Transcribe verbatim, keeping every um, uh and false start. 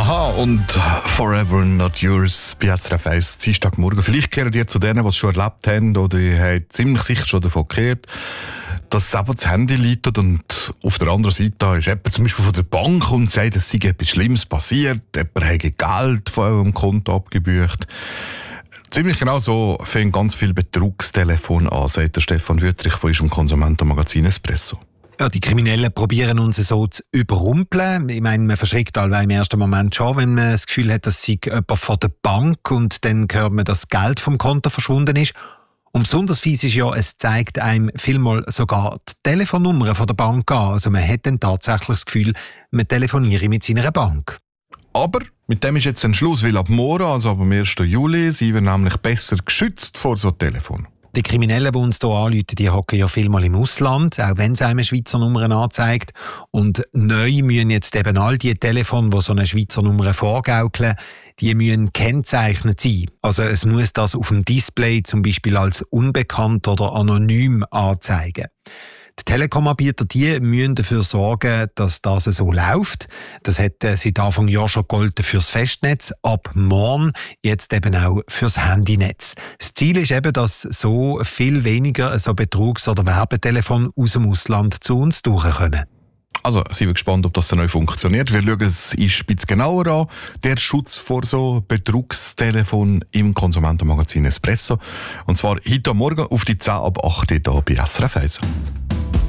Aha, und Forever Not Yours bei S R F eins, Dienstagmorgen. Vielleicht gehören ihr zu denen, die es schon erlebt haben, oder ihr habt ziemlich sicher schon davon gehört, dass es eben das Handy läutet und auf der anderen Seite ist jemand zum Beispiel von der Bank und sagt, es sei etwas Schlimmes passiert, jemand habe Geld von eurem Konto abgebucht. Ziemlich genau so fängt ganz viel Betrugstelefon an, sagt der Stefan Wüttrich von unserem Konsumentenmagazin Espresso. Ja, die Kriminellen probieren uns so zu überrumpeln. Ich meine, man verschreckt allweil im ersten Moment schon, wenn man das Gefühl hat, dass sei jemand von der Bank und dann hört man, dass Geld vom Konto verschwunden ist. Und besonders fies ist ja, es zeigt einem vielmal sogar die Telefonnummer von der Bank an. Also man hat dann tatsächlich das Gefühl, man telefoniere mit seiner Bank. Aber mit dem ist jetzt ein Schluss, weil ab morgen, also ab dem ersten Juli, sind wir nämlich besser geschützt vor so Telefon. Die Kriminellen, die uns hier anrufen, die hocken ja vielmal im Ausland, auch wenn es einem Schweizer Nummern anzeigt. Und neu müssen jetzt eben all die Telefone, die so eine Schweizer Nummer vorgaukeln, die müssen gekennzeichnet sein. Also es muss das auf dem Display zum Beispiel als unbekannt oder anonym anzeigen. Die Telekom-Anbieter die müssen dafür sorgen, dass das so läuft. Das hat seit Anfang Jahr schon gegolten fürs Festnetz, ab morgen jetzt eben auch fürs Handynetz. Das Ziel ist eben, dass so viel weniger so Betrugs- oder Werbetelefone aus dem Ausland zu uns durchkommen. Also sind wir gespannt, ob das dann neu funktioniert. Wir schauen es ein bisschen genauer an. Der Schutz vor so Betrugstelefon im Konsumentenmagazin Espresso. Und zwar heute Morgen auf die zehn ab acht Uhr hier bei S R F eins.